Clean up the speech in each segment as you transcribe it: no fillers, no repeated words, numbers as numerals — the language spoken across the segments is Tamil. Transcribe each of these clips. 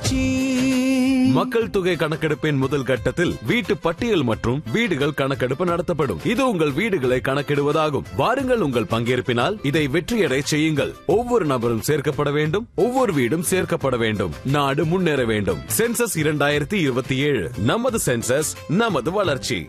வளர்ச்சி. மக்கள் தொகை கணக்கெடுப்பின் முதல் கட்டத்தில் வீட்டு பட்டியல் மற்றும் வீடுகள் கணக்கெடுப்பு நடத்தப்படும். இது உங்கள் வீடுகளை கணக்கிடுவதாகும். வாருங்கள், உங்கள் பங்கேற்பினால் இதை வெற்றியடை செய்யுங்கள். ஒவ்வொரு நபரும் சேர்க்கப்பட வேண்டும், ஒவ்வொரு வீடும் சேர்க்கப்பட வேண்டும். நாடு முன்னேற வேண்டும். சென்சஸ் 2027, நமது சென்சஸ், நமது வளர்ச்சி.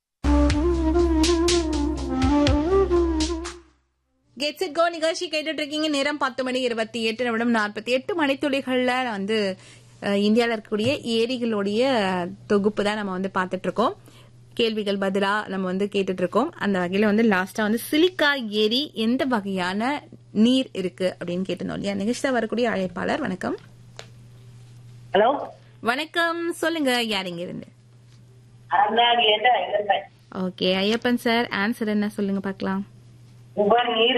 கெட்ஸ் இட் கோ நிகழ்ச்சி கேட்டுட்டு இருக்கீங்க. நேரம் 10:28 48 மணித்துளிகள்ல வந்து இந்தியாவில் இருக்கக்கூடிய ஏரிகளுடைய தொகுப்பு தான் நம்ம வந்து பார்த்துட்டு இருக்கோம். கேள்விகள் பதிலா நம்ம வந்து கேட்டுட்டு இருக்கோம். அந்த வகையில வந்து லாஸ்டா வந்து சிலிக்கா ஏரி எந்த வகையான நீர் இருக்கு அப்படின்னு கேட்டிருந்தோம் இல்லையா. நிகழ்ச்சியில் வரக்கூடிய அழைப்பாளர் வணக்கம். ஹலோ வணக்கம், சொல்லுங்க யார் இங்க இருந்து? ஓகே ஐயப்பன் சார், ஆன்சர் என்ன சொல்லுங்க பார்க்கலாம். உவர் நீர்.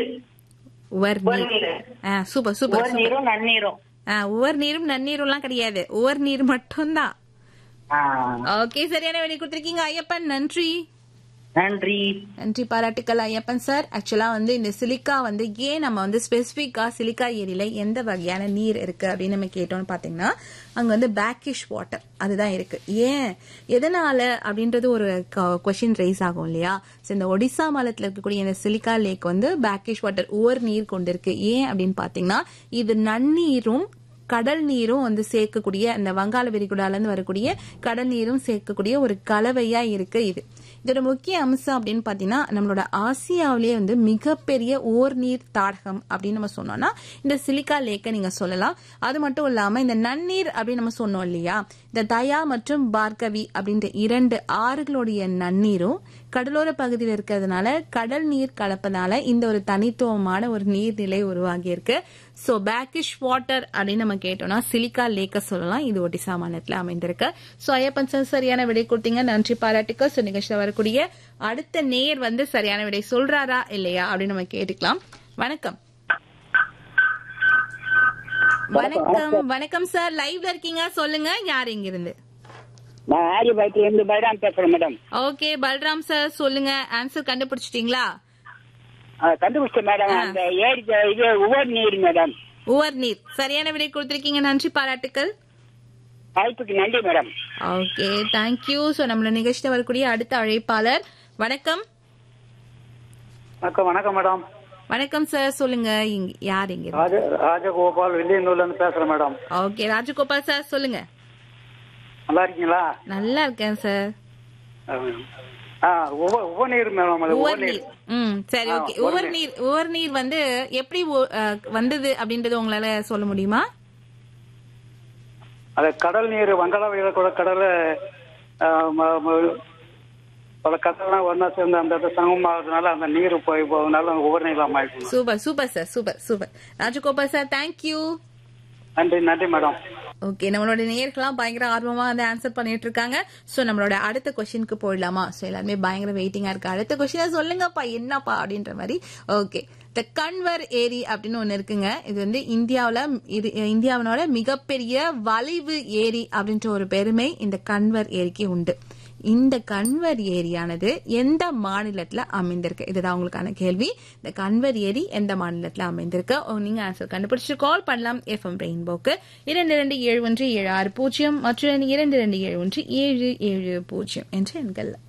Super super. நீரும் நன்னீரும். உவர் நீரும் நன்னீரும் கிடையாது, உவர் நீர் மட்டும்தான். ஓகே, சரியான விடை கொடுத்திருக்கீங்க ஐயப்பன். நன்றி நன்றி நன்றி, பாராட்டுக்கள் ஐயப்பன் சார். ஆக்சுவலா வந்து இந்த சிலிக்கா வந்து ஏன் நம்ம வந்து ஸ்பெசிபிக்கா சிலிக்கா ஏரியில எந்த வகையான நீர் இருக்கு அப்படின்னு நம்ம கேட்டோம்னு பாத்தீங்கன்னா, அங்க வந்து பேக்கிஷ் வாட்டர் அதுதான் இருக்கு. ஏன் எதனால அப்படின்றது ஒரு கொஸ்டின் ரைஸ் ஆகும் இல்லையா. இந்த ஒடிசா மாநிலத்தில் இருக்கக்கூடிய இந்த சிலிக்கா லேக் வந்து பேக்கிஷ் வாட்டர் உவர் நீர் கொண்டிருக்கு. ஏன் அப்படின்னு பாத்தீங்கன்னா, இது நன்னீரும் கடல் நீரும் வந்து சேர்க்கக்கூடிய, அந்த வங்காள விரிகுடால இருந்து வரக்கூடிய கடல் நீரும் சேர்க்கக்கூடிய ஒரு கலவையா இருக்கு. இதோட முக்கிய அம்சம் அப்படின்னு பாத்தீங்கன்னா, நம்மளோட ஆசியாவிலேயே வந்து மிகப்பெரிய ஓர் நீர் தாடகம் அப்படின்னு நம்ம சொன்னோம்னா இந்த சிலிக்கா லேக்கை நீங்க சொல்லலாம். அது மட்டும் இல்லாம இந்த நன்னீர் அப்படின்னு நம்ம சொன்னோம் இல்லையா, இந்த தயா மற்றும் பார்கவி அப்படின்ற 2 ஆறுகளுடைய நன்னீரும் கடலோர பகுதியில் இருக்கிறதுனால கடல் நீர் கலப்பதால இந்த ஒரு தனித்துவமான ஒரு நீர்நிலை உருவாகி இருக்கு. சோ பேக்கிஷ் வாட்டர் அப்படின்னு நம்ம கேட்டோம்னா சிலிக்கா லேக்க சொல்லலாம். இது ஒடிசா மாநிலத்தில் அமைந்திருக்கு. சோ ஐயப்பன் சார் சரியான விடை கொடுத்தீங்க, நன்றி, பாராட்டுக்கள். சோ நிகழ்ச்சியில் வரக்கூடிய அடுத்த நேர் வந்து சரியான விடை சொல்றாரா இல்லையா அப்படின்னு நம்ம கேட்டுக்கலாம். வணக்கம். வணக்கம் வணக்கம் சார், லைவ்ல இருக்கீங்க, சொல்லுங்க யார் இங்க இருந்து? நான் ஆரியபாயத்துல இருந்து பல்ராம் பேசுறேன் மேடம். ஓகே பல்ராம் சார், சொல்லுங்க, ஆன்சர் கண்டுபிடிச்சிட்டீங்களா? கண்டுபிடிச்சேன் மேடம். அந்த ஏரி இது உவர் நீர் மேடம். உவர் நீர், சரியான விடை கொடுத்திருக்கீங்க, நன்றி, பாராட்டுக்கள். வாய்ப்புக்கு நன்றி மேடம். Okay, thank you. சோ நம்மள நிகழ்ச்சியில் வரக்கூடிய அடுத்த அழைப்பாளர் வணக்கம். வணக்கம் மேடம். வணக்கம் சார், சொல்லுங்க யார் இங்க? ராஜகோபால் வில்லியனூர்ல இருந்து பேசுறேன் மேடம். ஓகே ராஜகோபால் சார், சொல்லுங்க. நல்லா இருக்கீங்களா? நல்லா இருக்கேன் சார். உவர்நீர் மேடம். உவர்நீர், சரி, ஓகே. உவர்நீர் வந்து எப்படி வந்தது அப்படின்றது உங்களால சொல்ல முடியுமா? அது கடல் நீர், வங்காள விரிகுடா கடல் பல கடல்லாம் ஒன்னா சேர்ந்து அந்த சமமாகிறதுனால அந்த நீர் போவதனால உவர்நீர் ஆயிடுச்சு. Super super sir, super super Rajagopal sir, thank you. நன்றி நன்றி மேடம். ஓகே, நம்மளோட நேயர்கள்லாம் பயங்கர ஆர்வமா வந்து ஆன்சர் பண்ணிட்டு இருக்காங்க. சோ நம்மளோட அடுத்த கொஸ்டினுக்கு போயிடலாமா? சோ எல்லாருமே பயங்கர வெயிட்டிங்கா இருக்கு. அடுத்த கொஸ்டினை சொல்லுங்கப்பா என்னப்பா அப்படின்ற மாதிரி. ஓகே, த கன்வர் ஏரி அப்படின்னு ஒண்ணு இருக்குங்க. இது வந்து இந்தியாவினோட மிகப்பெரிய வளைவு ஏரி அப்படின்ற ஒரு பெருமை இந்த கன்வர் ஏரிக்கு உண்டு. இந்த கன்வர் ஏரியானது எந்த மாநிலத்துல அமைந்திருக்கு? இதுதான் உங்களுக்கான கேள்வி. இந்த கன்வர் ஏரி எந்த மாநிலத்துல அமைந்திருக்கு? நீங்க ஆன்சர் கண்டுபிடிச்சு கால் பண்ணலாம் எஃப்எம் ரெயின்போக்கு 227176 மற்றும் 22717770 என்ற எண்கள்.